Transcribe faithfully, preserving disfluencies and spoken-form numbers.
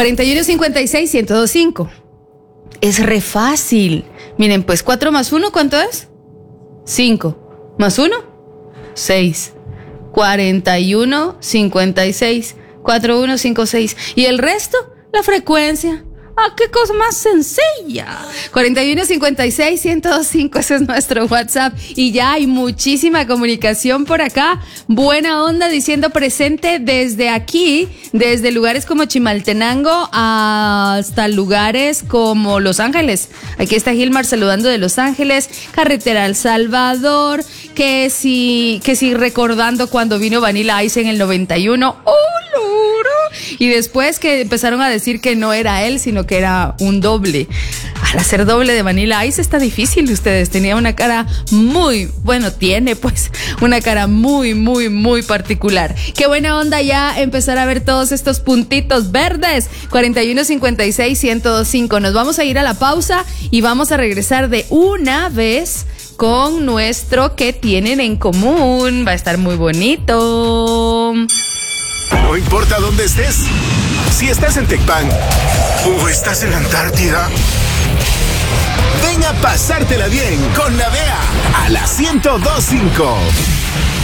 cuarenta y uno cincuenta y seis, ciento veinticinco. Es re fácil. Miren, pues cuatro más uno, ¿cuánto es? cinco. ¿Más uno? seis. cuarenta y uno cincuenta y seis, cuarenta y uno cincuenta y seis. ¿Y el resto? La frecuencia. ¡Ah, qué cosa más sencilla! cuarenta y uno cincuenta y seis, ciento veinticinco, ese es nuestro WhatsApp. Y ya hay muchísima comunicación por acá. Buena onda diciendo presente desde aquí, desde lugares como Chimaltenango hasta lugares como Los Ángeles. Aquí está Gilmar saludando de Los Ángeles, carretera El Salvador, que si, que si recordando cuando vino Vanilla Ice en el noventa y uno. ¡Oh, loro! Y después que empezaron a decir que no era él, sino que era un doble. Al hacer doble de Vanilla Ice está difícil, ustedes. Tenía una cara muy, bueno, tiene pues una cara muy, muy, muy particular. Qué buena onda ya empezar a ver todos estos puntitos verdes. cuarenta y uno cincuenta y seis, ciento veinticinco. Nos vamos a ir a la pausa y vamos a regresar de una vez con nuestro que tienen en común. Va a estar muy bonito. No importa dónde estés, si estás en Tecpan o estás en la Antártida, ven a pasártela bien con Navea a la ciento dos punto cinco.